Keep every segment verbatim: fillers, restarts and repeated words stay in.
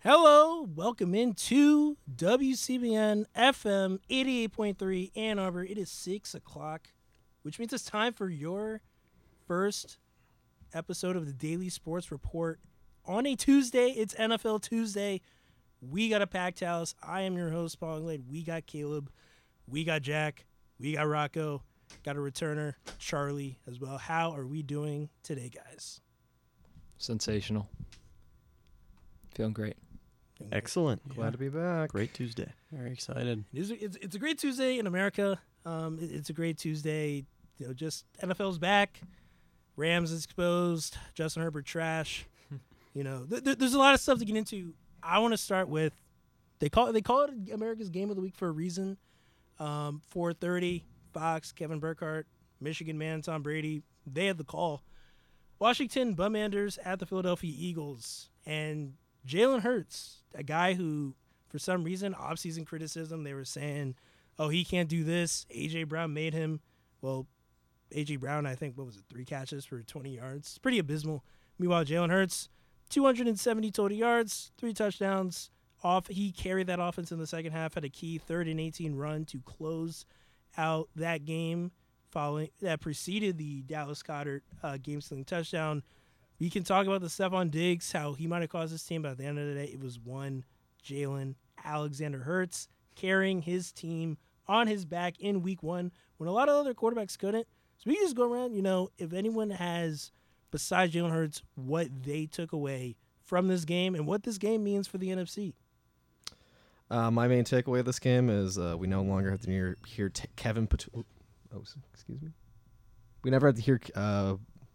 Hello, welcome into W C B N F M eighty-eight point three Ann Arbor. It is six o'clock, which means it's time for your first episode of the Daily Sports Report. On a Tuesday, it's N F L Tuesday. We got a packed house. I am your host, Paul Glade. We got Caleb. We got Jack. We got Rocco. Got a returner, Charlie, as well. How are we doing today, guys? Sensational. Feeling great. Excellent. Yeah. Glad to be back. Great Tuesday. Very excited. It is, it's, it's a great Tuesday in America. Um, it, it's a great Tuesday. You know, just N F L's back. Rams exposed. Justin Herbert trash. You know, th- th- there's a lot of stuff to get into. I want to start with they call they call it America's Game of the Week for a reason. Um, four thirty, Fox, Kevin Burkhardt, Michigan man Tom Brady. They had the call. Washington Bumanders at the Philadelphia Eagles, and Jalen Hurts, a guy who, for some reason, offseason criticism, they were saying, oh, he can't do this. A J. Brown made him. Well, A J. Brown, I think, what was it, three catches for twenty yards? It's pretty abysmal. Meanwhile, Jalen Hurts, two hundred seventy total yards, three touchdowns. Off, he carried that offense in the second half, had a key third and eighteen run to close out that game following that preceded the Dallas Goedert uh, game-stealing touchdown. We can talk about the Stephon Diggs, how he might have caused this team, but at the end of the day, it was one Jalen Alexander Hurts carrying his team on his back in week one when a lot of other quarterbacks couldn't. So we can just go around, you know, if anyone has, besides Jalen Hurts, what they took away from this game and what this game means for the N F C. Uh, my main takeaway of this game is uh, we no longer have to hear, hear t- Kevin Patullo. Oh, excuse me. We never have to hear. Uh,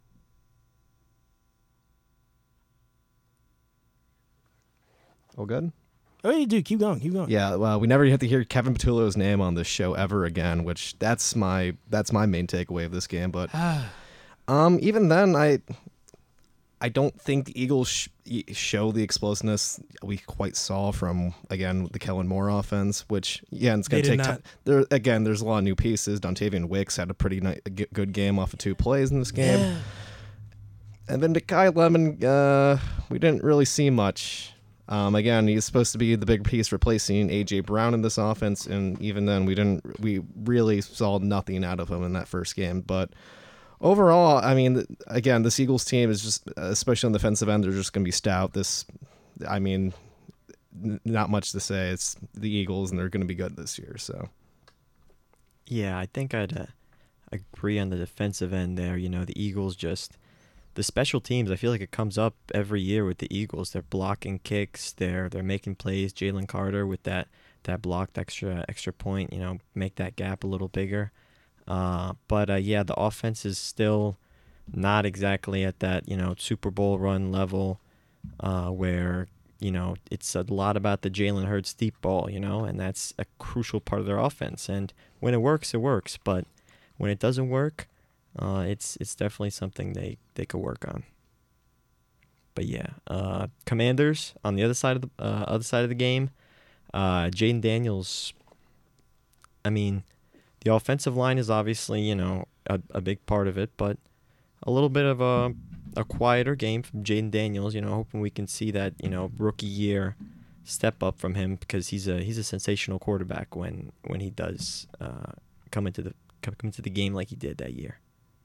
oh, good. Oh, you do. Keep going. Keep going. Yeah, well, we never have to hear Kevin Patullo's name on this show ever again, which that's my that's my main takeaway of this game. But um, even then, I I don't think the Eagles sh- show the explosiveness we quite saw from, again, the Kellen Moore offense, which, yeah, it's going to take time. There, again, there's a lot of new pieces. Dontavian Wicks had a pretty nice, good game off of two plays in this game. Yeah. And then Mekhi Lemon, uh, we didn't really see much. Um, again, he's supposed to be the big piece replacing A J. Brown in this offense, and even then, we didn't. We really saw nothing out of him in that first game. But overall, I mean, again, this Eagles team is just, especially on the defensive end, they're just going to be stout. This, I mean, n- not much to say. It's the Eagles, and they're going to be good this year. So, Yeah, I think I'd uh, agree on the defensive end there. You know, the Eagles just, the special teams, I feel like it comes up every year with the Eagles. They're blocking kicks. They're they're making plays. Jalen Carter with that that blocked extra extra point, you know, make that gap a little bigger. Uh, but uh, yeah, the offense is still not exactly at that, you know, Super Bowl run level, uh, where, you know, it's a lot about the Jalen Hurts deep ball, you know, and that's a crucial part of their offense. And when it works, it works. But when it doesn't work, uh, it's it's definitely something they, they could work on. But yeah, uh, Commanders on the other side of the uh, other side of the game, uh, Jaden Daniels. I mean, the offensive line is obviously, you know, a, a big part of it, but a little bit of a a quieter game from Jaden Daniels. You know, hoping we can see that, you know, rookie year step up from him, because he's a he's a sensational quarterback when when he does uh, come into the come into the game like he did that year.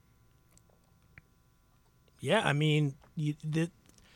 Yeah, I mean, you, the,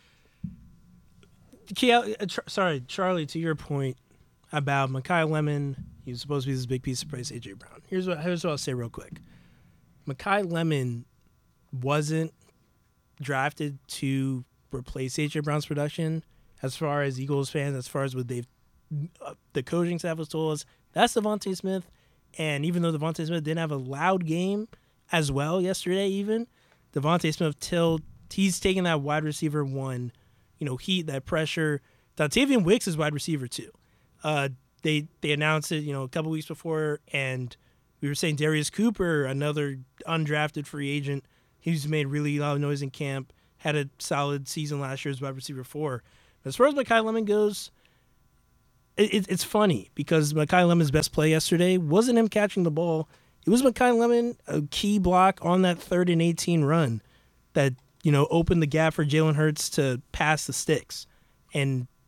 Kiel, uh, Char- sorry, Charlie, to your point about Mekhi Lemon, he was supposed to be this big piece of price, A J. Brown. Here's what, here's what I'll say real quick. Mekhi Lemon wasn't drafted to replace A J. Brown's production. As far as Eagles fans, as far as what they've, uh, the coaching staff was told us, that's Devontae Smith. And even though Devontae Smith didn't have a loud game as well yesterday, even Devontae Smith, till he's taking that wide receiver one, you know, heat, that pressure. Dontavian Wicks is wide receiver two. Uh, they they announced it, you know, a couple weeks before, and we were saying Darius Cooper, another undrafted free agent, he's made really loud noise in camp, had a solid season last year as wide receiver four. But as far as Mekhi Lemon goes, it, it, it's funny because Mekhi Lemon's best play yesterday wasn't him catching the ball. It was Mekhi Lemon, a key block on that third and eighteen run that, you know, opened the gap for Jalen Hurts to pass the sticks. And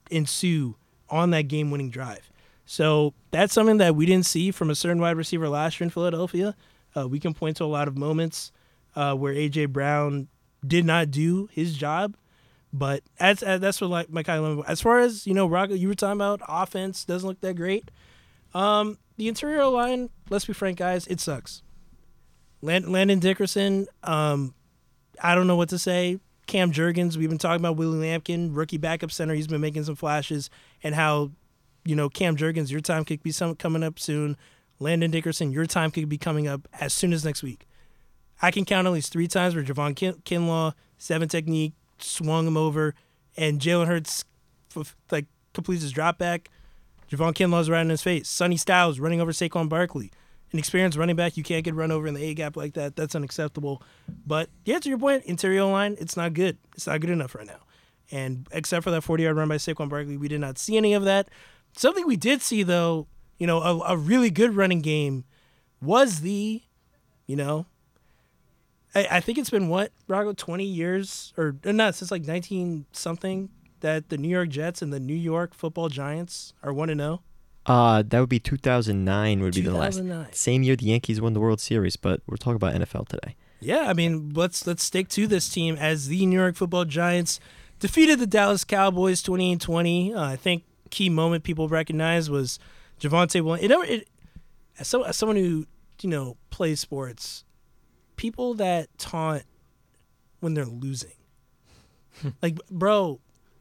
ensue on that game-winning drive. So that's something that we didn't see from a certain wide receiver last year in Philadelphia. Uh, we can point to a lot of moments uh, where A J. Brown did not do his job, but that's that's what like Mike Lemon. As far as you know, Rocco, you were talking about offense doesn't look that great. Um, the interior line, let's be frank, guys, it sucks. Land, Landon Dickerson, um, I don't know what to say. Cam Jurgens, we've been talking about Willie Lampkin, rookie backup center. He's been making some flashes, and how, you know, Cam Jurgens, your time could be some, coming up soon. Landon Dickerson, your time could be coming up as soon as next week. I can count at least three times where Javon Kin- Kinlaw, seven technique, swung him over, and Jalen Hurts f- like completes his drop back. Javon Kinlaw's right in his face. Sonny Styles running over Saquon Barkley. An experienced running back, you can't get run over in the A-gap like that. That's unacceptable. But, yeah, to your point, interior line, it's not good. It's not good enough right now. And except for that forty-yard run by Saquon Barkley, we did not see any of that. Something we did see, though, you know, a, a really good running game was the, you know, I, I think it's been, what, Rocco, twenty years, or not, since like nineteen-something, that the New York Jets and the New York Football Giants are one and oh? Uh, that would be two thousand nine would be the last. two thousand nine. Same year the Yankees won the World Series, but we're talking about N F L today. Yeah, I mean, let's let's stick to this team as the New York Football Giants defeated the Dallas Cowboys twenty-eight twenty. Uh, I think key moment people recognize was Javonte Williams. It, never- it, as, so, as someone who, you know, plays sports, people that taunt when they're losing. Like, bro,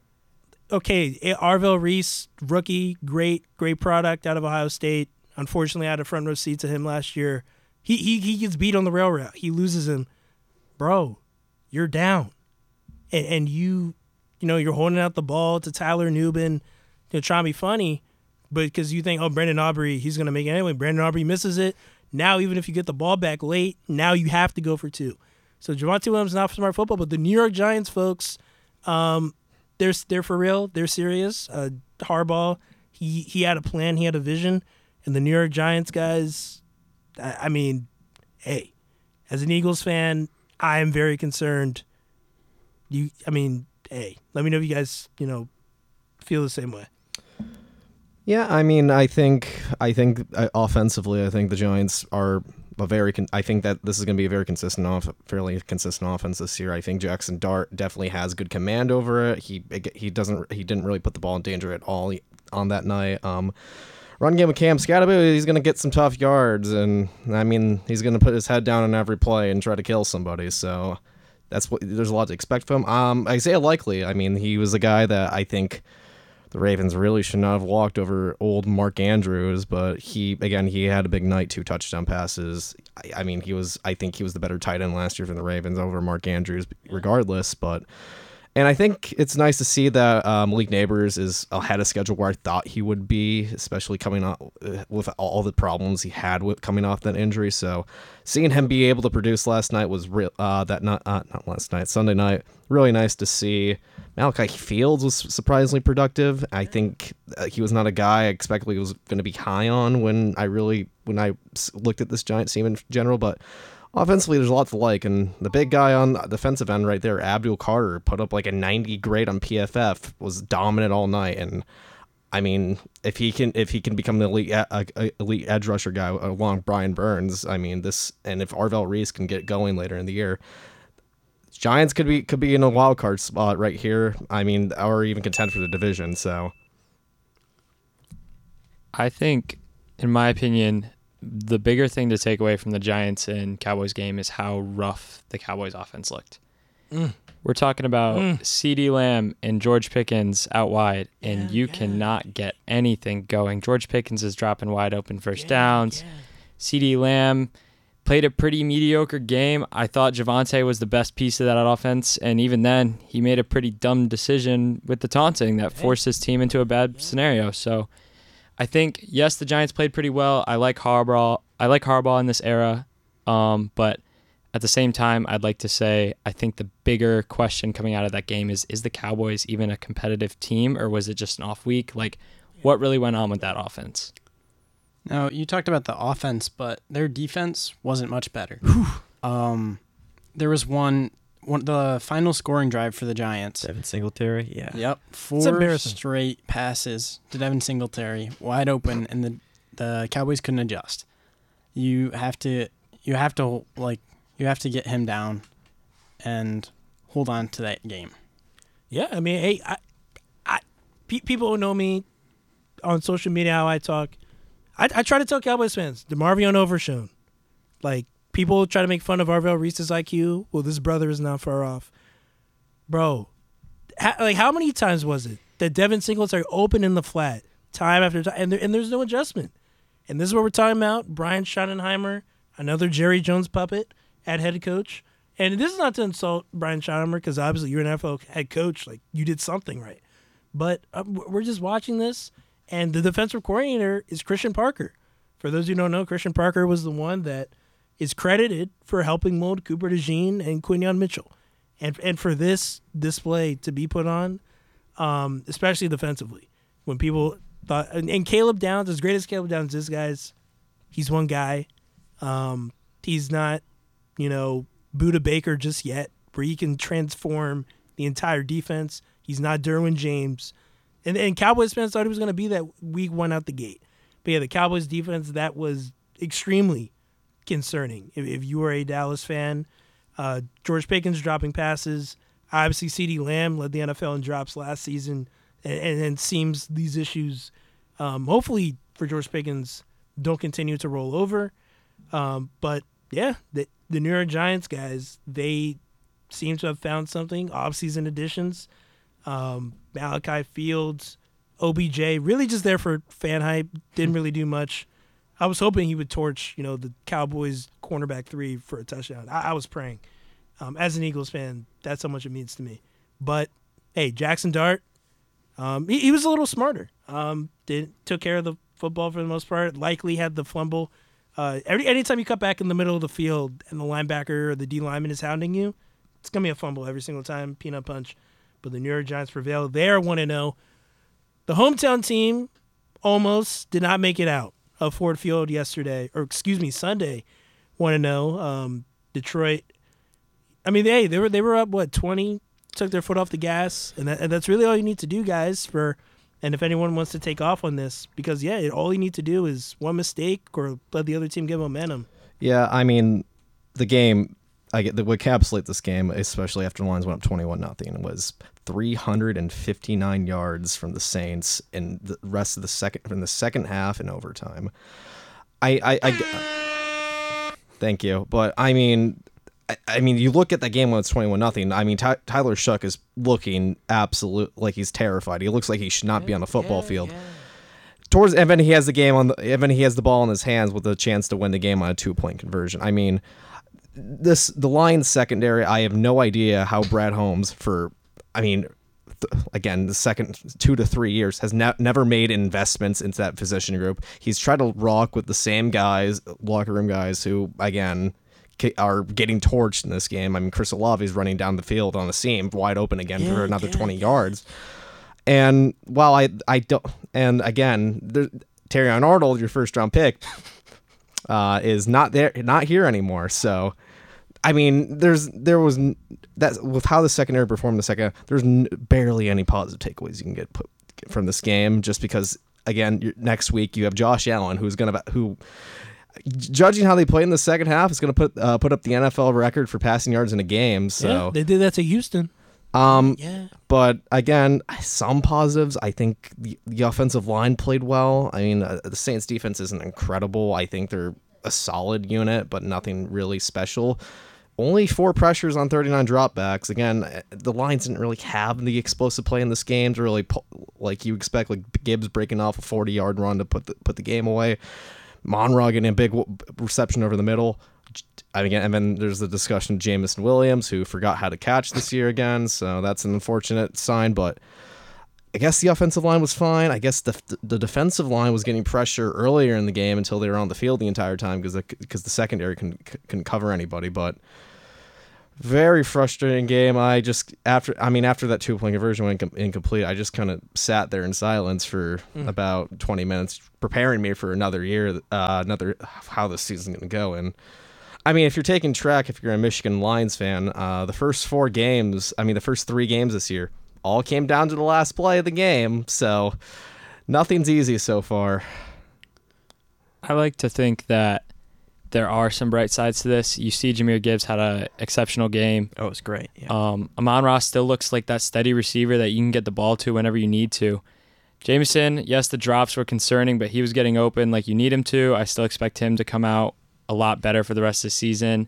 okay, Arvell Reese, rookie, great, great product out of Ohio State. Unfortunately, I had a front row seat to him last year. He he he gets beat on the rail route. He loses him. Bro, you're down. And, and you, you know, you're holding out the ball to Tyler Nubin to try and be funny, but because you think, oh, Brandon Aubrey, he's going to make it anyway. Brandon Aubrey misses it. Now, even if you get the ball back late, now you have to go for two. So Javonte Williams is not for smart football, but the New York Giants, folks, um, they're, they're for real. They're serious. Uh, Harbaugh, he, he had a plan. He had a vision. And the New York Giants guys, I, I mean, hey, as an Eagles fan, I am very concerned. You, I mean, hey, let me know if you guys, you know, feel the same way. Yeah, I mean, I think I think uh, offensively, I think the Giants are a very. Con- I think that this is going to be a very consistent, off- fairly consistent offense this year. I think Jackson Dart definitely has good command over it. He he doesn't he didn't really put the ball in danger at all on that night. Um, run game with Cam Scatterbo, he's going to get some tough yards, and I mean, he's going to put his head down on every play and try to kill somebody. So that's what there's a lot to expect from him. Um, Isaiah Likely, I mean, he was a guy that I think the Ravens really should not have walked over old Mark Andrews, but he, again, he had a big night, two touchdown passes. I, I mean, he was, I think he was the better tight end last year for the Ravens over Mark Andrews, regardless. But, and I think it's nice to see that uh, Malik Neighbors is ahead of schedule where I thought he would be, especially coming off uh, with all the problems he had with coming off that injury. So seeing him be able to produce last night was real. Uh, that not uh, not last night, Sunday night, really nice to see. Malachi Fields was surprisingly productive. I think uh, he was not a guy I expected he was going to be high on when I really when I looked at this Giants team in general. But offensively, there's a lot to like, and the big guy on the defensive end right there, Abdul Carter, put up like a ninety grade on P F F, was dominant all night. And I mean, if he can if he can become an elite a, a elite edge rusher guy along Brian Burns, I mean this, and if Arvell Reese can get going later in the year, Giants could be could be in a wild card spot right here. I mean, or even contend for the division. So, I think, in my opinion, the bigger thing to take away from the Giants and Cowboys game is how rough the Cowboys offense looked. Mm. We're talking about Mm. CeeDee Lamb and George Pickens out wide, and Yeah, you yeah. cannot get anything going. George Pickens is dropping wide open first Yeah, downs. yeah. CeeDee Lamb played a pretty mediocre game. I thought Javonte was the best piece of that offense, and even then, he made a pretty dumb decision with the taunting that forced his team into a bad scenario. So I think, yes, the Giants played pretty well. I like Harbaugh. I like Harbaugh in this era, um, but at the same time, I'd like to say I think the bigger question coming out of that game is, is the Cowboys even a competitive team, or was it just an off week? Like, what really went on with that offense? Now, you talked about the offense, but their defense wasn't much better. um, there was one one, the final scoring drive for the Giants. Devin Singletary, yeah. Yep, four embarrassing. straight passes to Devin Singletary, wide open, and the the Cowboys couldn't adjust. You have to, you have to like, you have to get him down, and hold on to that game. Yeah, I mean, hey, I, I, pe- people who know me on social media, how I talk, I, I try to tell Cowboys fans, DeMarvion Overshown. Like, people try to make fun of Arvell Reese's I Q. Well, this brother is not far off. Bro, ha- like, how many times was it that Devin Singletary opened in the flat, time after time, and, there, and there's no adjustment? And this is what we're talking about. Brian Schottenheimer, another Jerry Jones puppet at head coach. And this is not to insult Brian Schottenheimer, because obviously you're an N F L head coach. Like, you did something right. But uh, we're just watching this, and the defensive coordinator is Christian Parker. For those who don't know, Christian Parker was the one that is credited for helping mold Cooper DeJean and Quinyon Mitchell. And and for this display to be put on, um, especially defensively, when people thought, and, and Caleb Downs, as great as Caleb Downs is, guys, he's one guy. Um, he's not, you know, Buda Baker just yet, where he can transform the entire defense. He's not Derwin James. And, and Cowboys fans thought he was going to be that week one out the gate. But yeah, the Cowboys defense, that was extremely concerning. If, if you were a Dallas fan, uh, George Pickens dropping passes. Obviously, CeeDee Lamb led the N F L in drops last season. And, and, and seems these issues, um, hopefully for George Pickens, don't continue to roll over. Um, but yeah, the, the New York Giants guys, they seem to have found something. Off-season additions, um, Malachi Fields, O B J, really just there for fan hype. Didn't really do much. I was hoping he would torch, you know, the Cowboys cornerback three for a touchdown. I, I was praying. Um, as an Eagles fan, that's how much it means to me. But hey, Jackson Dart, um, he, he was a little smarter. Um, did took care of the football for the most part. Likely had the fumble. Uh, every anytime you cut back in the middle of the field and the linebacker or the D lineman is hounding you, it's gonna be a fumble every single time. Peanut punch. But the New York Giants prevail. They are one and zero. The hometown team almost did not make it out of Ford Field yesterday, or excuse me, Sunday. one and zero. Um, Detroit. I mean, they they were they were up what twenty. Took their foot off the gas, and, that, and that's really all you need to do, guys. For and if anyone wants to take off on this, because yeah, it, all you need to do is one mistake or let the other team get momentum. Yeah, I mean, the game. I get the what encapsulate this game, especially after the Lions went up twenty-one nothing, was three hundred fifty-nine yards from the Saints in the rest of the second in the second half and overtime. I, I, I thank you, but I mean, I, I mean, you look at the game when it's twenty-one nothing. I mean, Ty, Tyler Shuck is looking absolute like he's terrified. He looks like he should not be on the football yeah, field. Yeah. Towards and then he has the game on the and then he has the ball in his hands with a chance to win the game on a two point conversion. I mean. This the Lions secondary. I have no idea how Brad Holmes, for, I mean, th- again, the second two to three years has ne- never made investments into that position group. He's tried to rock with the same guys, locker room guys, who again ca- are getting torched in this game. I mean, Chris Olave is running down the field on a seam, wide open again Yeah, for another yeah. twenty yards. And while I I don't, and again, there, Terrion Arnold, your first round pick, uh, is not there, not here anymore. So. I mean, there's there was that with how the secondary performed the second. There's n- barely any positive takeaways you can get put from this game, just because again, you're, next week you have Josh Allen, who's gonna who, judging how they played in the second half, is gonna put uh, put up the N F L record for passing yards in a game. So Yeah, they did that to Houston. um, Yeah. but again, some positives. I think the, the offensive line played well. I mean, uh, the Saints defense isn't incredible. I think they're a solid unit, but nothing really special. Only four pressures on thirty-nine dropbacks. Again, the Lions didn't really have the explosive play in this game to really, pull, like you expect, like Gibbs breaking off a forty-yard run to put the, put the game away. Monroe getting a big w- reception over the middle. And again, and then there's the discussion of Jamison Williams, who forgot how to catch this year again, so that's an unfortunate sign. But I guess the offensive line was fine. I guess the the defensive line was getting pressure earlier in the game until they were on the field the entire time because the, because the secondary can can cover anybody. But very frustrating game. I just after I mean after that two point conversion went com- incomplete, I just kind of sat there in silence for Mm. about twenty minutes, preparing me for another year, uh, another how this season's gonna go. And I mean, if you're taking track, if you're a Michigan Lions fan, uh, the first four games, I mean, the first three games this year, all came down to the last play of the game. So nothing's easy so far. I like to think that there are some bright sides to this. You see Jahmyr Gibbs had an exceptional game. Oh, it's great. Yeah. Um, Amon-Ra still looks like that steady receiver that you can get the ball to whenever you need to. Jameson, yes, the drops were concerning, but he was getting open like you need him to. I still expect him to come out a lot better for the rest of the season.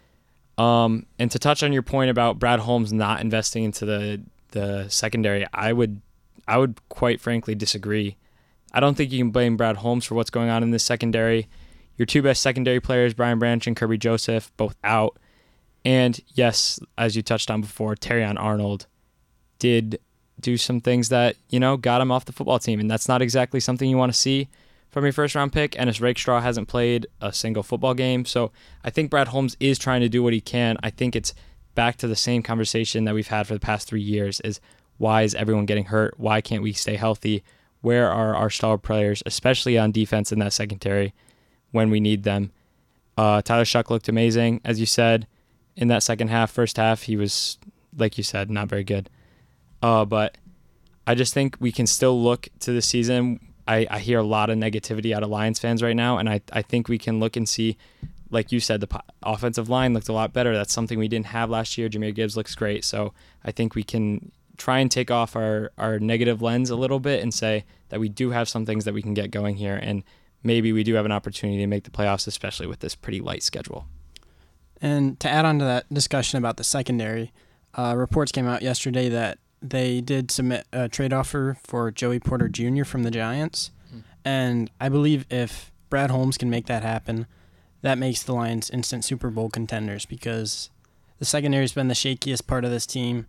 Um, and to touch on your point about Brad Holmes not investing into the the secondary, I would I would quite frankly disagree. I don't think you can blame Brad Holmes for what's going on in this secondary. Your two best secondary players, Brian Branch and Kirby Joseph, both out. And yes, as you touched on before, Terrion Arnold did do some things that, you know, got him off the football team. And that's not exactly something you want to see from your first round pick. Ennis Rakestraw hasn't played a single football game. So I think Brad Holmes is trying to do what he can. I think it's back to the same conversation that we've had for the past three years is why is everyone getting hurt? Why can't we stay healthy? Where are our star players, especially on defense in that secondary when we need them? Uh, Tyler Shuck looked amazing, as you said, in that second half. First half, he was, like you said, not very good. Uh, but I just think we can still look to the season. I, I hear a lot of negativity out of Lions fans right now, and I, I think we can look and see, like you said, the po- offensive line looked a lot better. That's something we didn't have last year. Jahmyr Gibbs looks great. So I think we can try and take off our, our negative lens a little bit and say that we do have some things that we can get going here, and maybe we do have an opportunity to make the playoffs, especially with this pretty light schedule. And to add on to that discussion about the secondary, uh, reports came out yesterday that they did submit a trade offer for Joey Porter Junior from the Giants. Hmm. And I believe if Brad Holmes can make that happen, that makes the Lions instant Super Bowl contenders because the secondary has been the shakiest part of this team.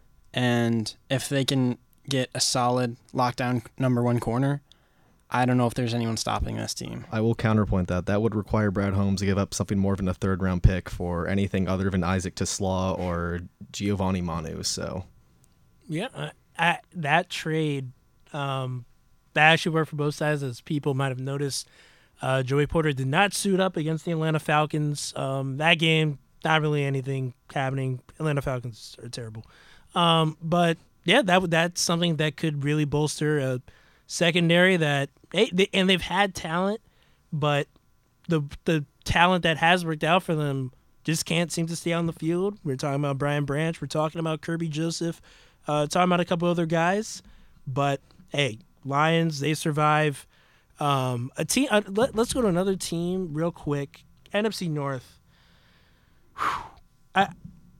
And if they can get a solid lockdown number one corner, I don't know if there's anyone stopping this team. I will counterpoint that. That would require Brad Holmes to give up something more than a third round pick for anything other than Isaac Tisslaw or Giovanni Manu. So, yeah, I, I, that trade, um, that actually worked for both sides, as people might have noticed. Uh, Joey Porter did not suit up against the Atlanta Falcons. Um, that game, not really anything happening. Atlanta Falcons are terrible. Um, but yeah, that that's something that could really bolster a secondary that, they, and they've had talent, but the the talent that has worked out for them just can't seem to stay on the field. We're talking about Brian Branch. We're talking about Kirby Joseph. Uh, talking about a couple other guys. But, hey, Lions, they survive. Um, a team. Uh, let, let's go to another team real quick. N F C North. Whew. I,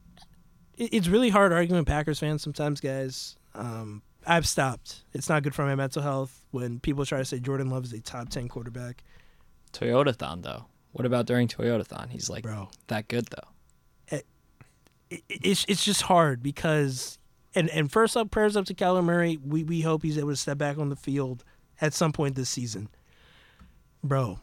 it, it's really hard arguing with Packers fans sometimes, guys. Um, I've stopped. It's not good for my mental health when people try to say Jordan Love is a top ten quarterback. Toyotathon, though. What about during Toyotathon? He's like, bro, that good, though. It, it, it's it's just hard because, and, and first up, prayers up to Kyler Murray. We, we hope he's able to step back on the field at some point this season. Bro,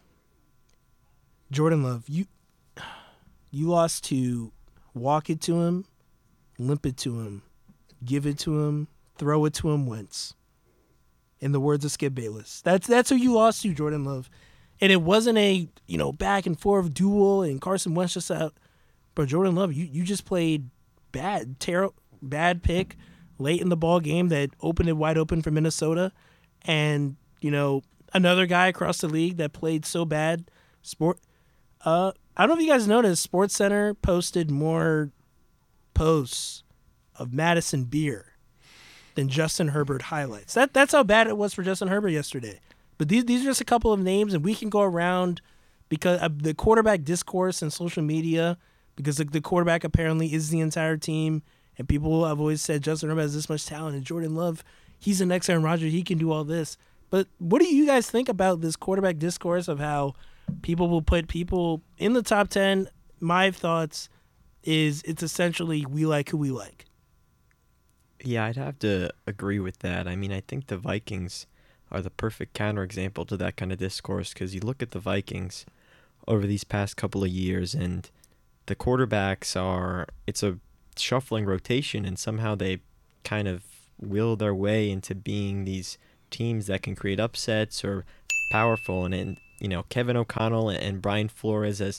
Jordan Love, you you lost to walk it to him, limp it to him, give it to him, throw it to him Wentz. In the words of Skip Bayless. That's that's who you lost to, Jordan Love. And it wasn't a, you know, back and forth duel and Carson Wentz just out. But Jordan Love, you, you just played bad, ter- bad pick late in the ball game that opened it wide open for Minnesota. And, you know, another guy across the league that played so bad. Sport. Uh, I don't know if you guys noticed, SportsCenter posted more posts of Madison Beer than Justin Herbert highlights. That That's how bad it was for Justin Herbert yesterday. But these these are just a couple of names, and we can go around because of the quarterback discourse and social media, because the, the quarterback apparently is the entire team, and people have always said Justin Herbert has this much talent, and Jordan Love, he's the next Aaron Rodgers, he can do all this. But what do you guys think about this quarterback discourse of how people will put people in the top ten? My thoughts is it's essentially we like who we like. Yeah, I'd have to agree with that. I mean, I think the Vikings are the perfect counterexample to that kind of discourse because you look at the Vikings over these past couple of years and the quarterbacks are, it's a shuffling rotation and somehow they kind of will their way into being these teams that can create upsets or powerful. And, and you know, Kevin O'Connell and Brian Flores as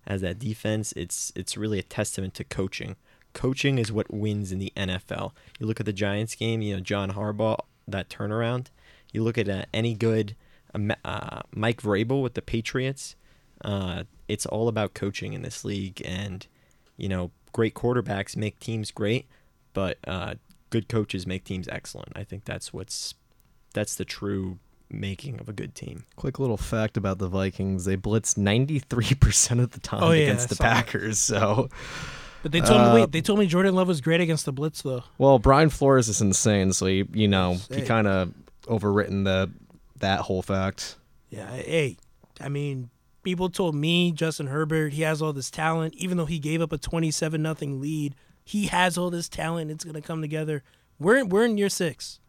as that defense, it's it's really a testament to coaching. Coaching is what wins in the N F L. You look at the Giants game, you know, John Harbaugh, that turnaround. You look at uh, any good uh, uh, Mike Vrabel with the Patriots. Uh, it's all about coaching in this league, and you know, great quarterbacks make teams great, but uh, good coaches make teams excellent. I think that's what's that's the true making of a good team. Quick little fact about the Vikings: they blitz ninety-three percent of the time Oh, yeah, against I the saw that. Packers. So, But they told Uh, me wait, they told me Jordan Love was great against the blitz though. well, Brian Flores is insane. So he, you know, he Hey. kind of overwritten the that whole fact. Yeah, hey, I mean, people told me Justin Herbert, he has all this talent, even though he gave up a twenty-seven nothing lead. He has all this talent. It's gonna come together. We're we're in year six.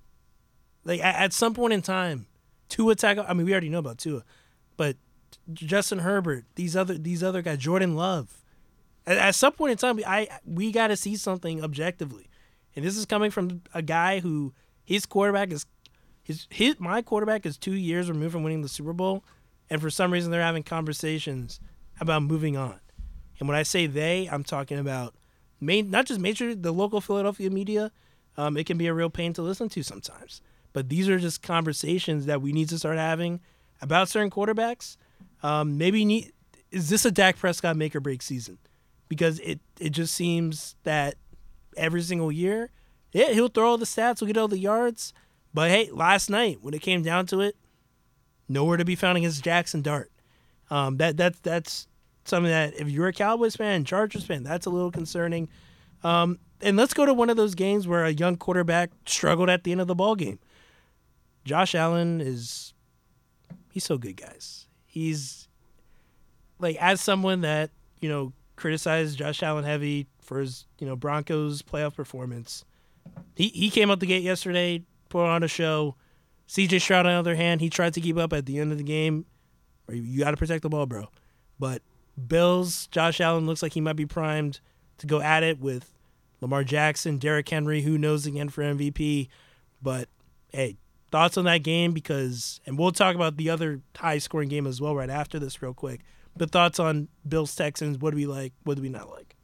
Like at, at some point in time, Tua tackle. I mean, we already know about Tua, but Justin Herbert, these other these other guys, Jordan Love. At, at some point in time, I we got to see something objectively, and this is coming from a guy who his quarterback is his his my quarterback is two years removed from winning the Super Bowl, and for some reason they're having conversations about moving on. And when I say they, I'm talking about main, not just major, the local Philadelphia media. Um, it can be a real pain to listen to sometimes. But these are just conversations that we need to start having about certain quarterbacks. Um, maybe need, is this a Dak Prescott make or break season? Because it, it just seems that every single year, yeah, he'll throw all the stats, he'll get all the yards. But hey, last night when it came down to it, nowhere to be found against Jackson Dart. Um, that that that's something that if you're a Cowboys fan, Chargers fan, that's a little concerning. Um, and let's go to one of those games where a young quarterback struggled at the end of the ball game. Josh Allen is he's so good, guys. He's like, as someone that, you know, criticized Josh Allen heavy for his, you know, Broncos playoff performance. He he came out the gate yesterday, put on a show. C J Stroud, on the other hand, he tried to keep up at the end of the game. Or you, you got to protect the ball, bro. But Bills, Josh Allen looks like he might be primed to go at it with Lamar Jackson, Derrick Henry, who knows again for M V P. But hey, thoughts on that game? Because, and we'll talk about the other high-scoring game as well right after this real quick. But thoughts on Bills-Texans, what do we like, what do we not like?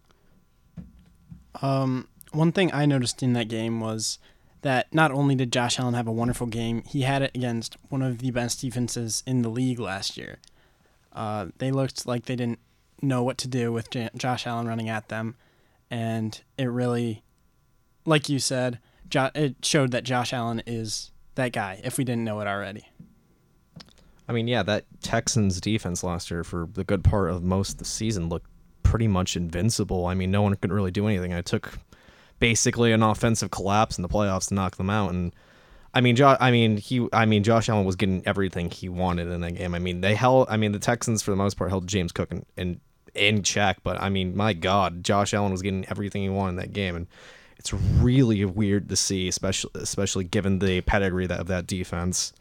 Um, one thing I noticed in that game was that not only did Josh Allen have a wonderful game, he had it against one of the best defenses in the league last year. Uh, they looked like they didn't know what to do with J- Josh Allen running at them, and it really, like you said, jo- it showed that Josh Allen is that guy, if we didn't know it already. I mean, yeah, that Texans defense last year for the good part of most of the season looked pretty much invincible. I mean, no one could really do anything. It took basically an offensive collapse in the playoffs to knock them out. And I mean, jo- I mean, he, I mean, Josh Allen was getting everything he wanted in that game. I mean, they held. I mean, the Texans for the most part held James Cook in in, in check. But I mean, my God, Josh Allen was getting everything he wanted in that game, and it's really weird to see, especially especially given the pedigree that, of that defense.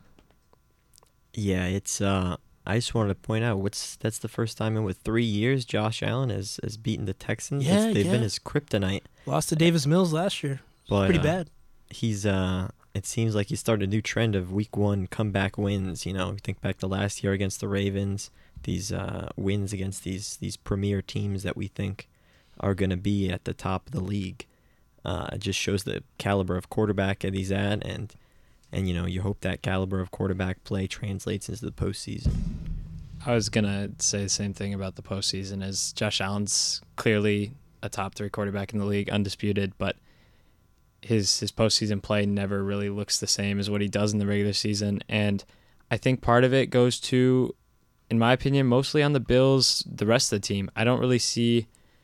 Yeah, it's. Uh, I just wanted to point out what's that's the first time in with three years Josh Allen has, has beaten the Texans. Yeah, It's- they've yeah. been his kryptonite. Lost to Davis Mills last year. But, Pretty uh, bad. He's. Uh, it seems like he's started a new trend of week one comeback wins. You know, you think back to last year against the Ravens. These uh, wins against these these premier teams that we think are going to be at the top of the league. Uh, it just shows the caliber of quarterback that he's at, and and you know you hope that caliber of quarterback play translates into the postseason. I was gonna say the same thing about the postseason. As Josh Allen's clearly a top three quarterback in the league, undisputed, but his his postseason play never really looks the same as what he does in the regular season. And I think part of it goes to, in my opinion, mostly on the Bills, the rest of the team. I don't really see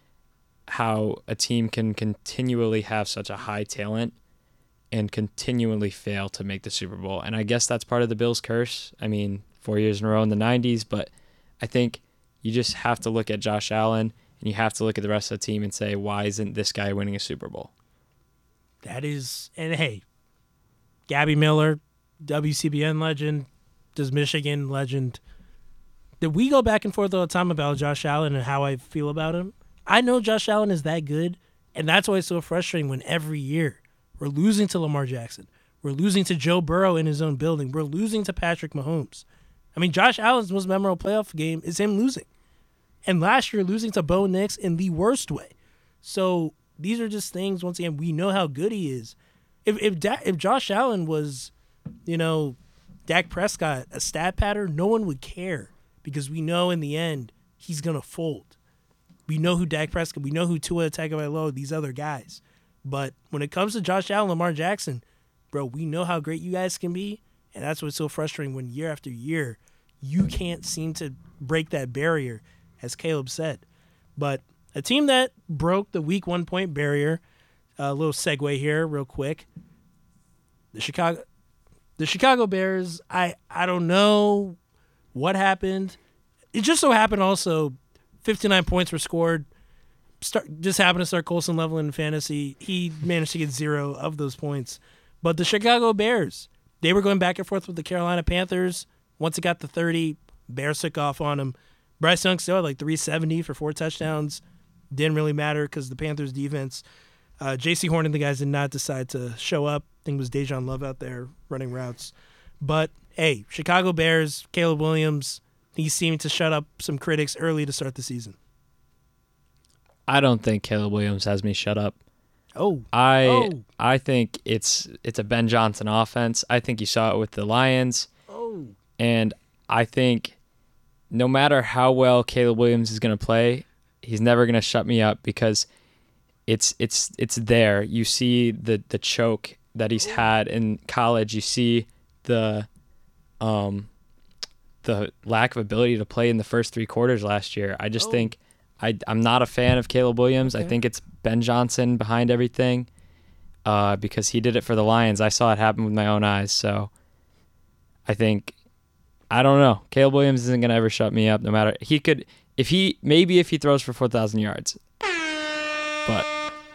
how a team can continually have such a high talent and continually fail to make the Super Bowl. And I guess that's part of the Bills' curse. I mean, four years in a row in the nineties, but I think you just have to look at Josh Allen and you have to look at the rest of the team and say, why isn't this guy winning a Super Bowl? That is, and hey, Gabby Miller, W C B N legend, does Michigan legend. Did we go back and forth all the time about Josh Allen and how I feel about him? I know Josh Allen is that good, and that's why it's so frustrating when every year we're losing to Lamar Jackson. We're losing to Joe Burrow in his own building. We're losing to Patrick Mahomes. I mean, Josh Allen's most memorable playoff game is him losing. and last year losing to Bo Nix in the worst way. So these are just things, once again, we know how good he is. If if da- if Josh Allen was, you know, Dak Prescott, a stat pattern, no one would care because we know in the end he's going to fold. We know who Dak Prescott, we know who Tua Tagovailoa, these other guys. But when it comes to Josh Allen, Lamar Jackson, bro, we know how great you guys can be, and that's what's so frustrating when year after year you can't seem to break that barrier, as Caleb said. But a team that broke the week one point barrier, a uh, little segue here real quick, the Chicago the Chicago Bears, I, I don't know what happened. It just so happened also fifty-nine points were scored. Start, just happened to start Colson Leveland in fantasy. He managed to get zero of those points. But the Chicago Bears, they were going back and forth with the Carolina Panthers. Once it got to thirty, Bears took off on them. Bryce Young still had like three seventy for four touchdowns. Didn't really matter because the Panthers defense. Uh, J C Horn and the guys did not decide to show up. I think it was Dejan Love out there running routes. But, hey, Chicago Bears, Caleb Williams, he seemed to shut up some critics early to start the season. I don't think Caleb Williams has me shut up. Oh. I oh. I think it's it's a Ben Johnson offense. I think you saw it with the Lions. Oh. And I think no matter how well Caleb Williams is going to play, he's never going to shut me up because it's it's it's there. You see the the choke that he's had in college. You see the um the lack of ability to play in the first three quarters last year. I just oh. think I, I'm not a fan of Caleb Williams. Okay. I think it's Ben Johnson behind everything uh, because he did it for the Lions. I saw it happen with my own eyes. So I think, I don't know. Caleb Williams isn't going to ever shut me up no matter. He could, if he, maybe if he throws for four thousand yards. But.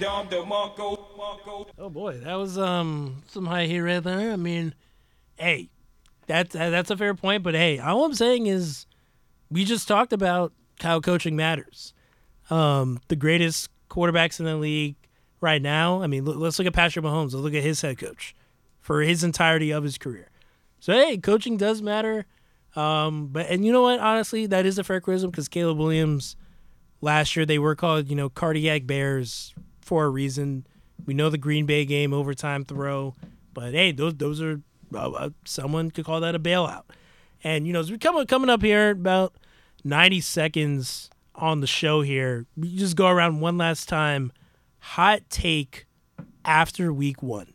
Oh, boy. That was um some high heat right there. I mean, hey, that's, that's a fair point. But, hey, all I'm saying is we just talked about how coaching matters. Um, the greatest quarterbacks in the league right now, I mean, look, let's look at Patrick Mahomes. Let's look at his head coach for his entirety of his career. So, hey, coaching does matter. Um, but and you know what? Honestly, that is a fair criticism because Caleb Williams, last year, they were called, you know, cardiac bears for a reason. We know the Green Bay game, overtime throw. But, hey, those those are uh, uh, someone could call that a bailout. And, you know, as we're coming, coming up here about ninety seconds on the show here, we just go around one last time. Hot take after week one.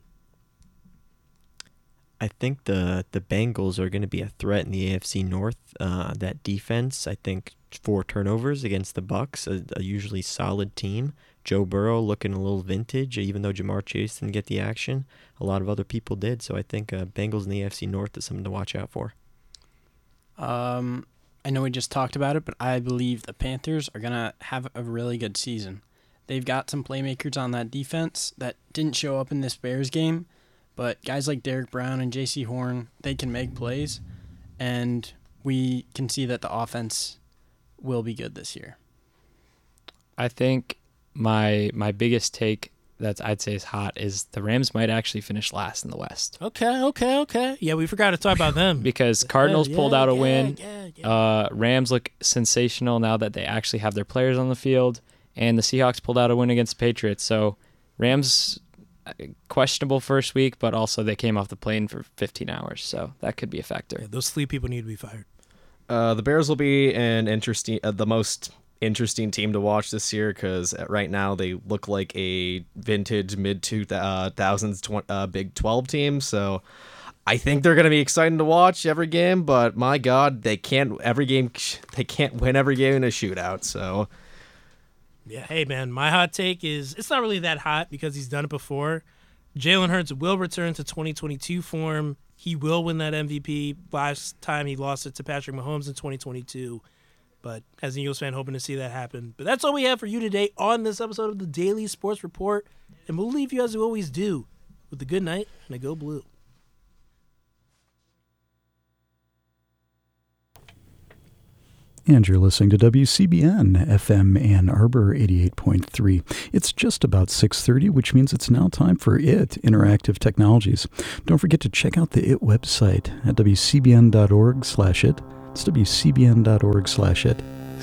I think the the Bengals are going to be a threat in the A F C North. Uh, that defense, I think, four turnovers against the Bucs, a, a usually solid team. Joe Burrow looking a little vintage, even though Jamar Chase didn't get the action. A lot of other people did, so I think uh, Bengals in the A F C North is something to watch out for. Um, I know we just talked about it, but I believe the Panthers are going to have a really good season. They've got some playmakers on that defense that didn't show up in this Bears game, but guys like Derek Brown and J C Horn, they can make plays, and we can see that the offense will be good this year. I think my my biggest take that I'd say is hot is the Rams might actually finish last in the West. Okay, okay, okay. Yeah, we forgot to talk about them. Because Cardinals yeah, pulled out a yeah, win. Yeah, yeah. Uh, Rams look sensational now that they actually have their players on the field. And the Seahawks pulled out a win against the Patriots. So Rams, questionable first week, but also they came off the plane for fifteen hours. So that could be a factor. Yeah, those sleep people need to be fired. Uh, the Bears will be an interesting, uh, the most interesting team to watch this year because right now they look like a vintage mid two thousands uh, Big twelve team. So I think they're going to be exciting to watch every game. But my God, they can't every game. They can't win every game in a shootout. So. Yeah, hey, man, my hot take is it's not really that hot because he's done it before. Jalen Hurts will return to twenty twenty-two form. He will win that M V P. Last time he lost it to Patrick Mahomes in twenty twenty-two. But as an Eagles fan, hoping to see that happen. But that's all we have for you today on this episode of the Daily Sports Report. And we'll leave you as we always do with a good night and a go blue. And you're listening to W C B N F M Ann Arbor eighty-eight point three. It's just about six thirty, which means it's now time for IT, Interactive Technologies. Don't forget to check out the IT website at W C B N dot org slash it. It's W C B N dot org slash it.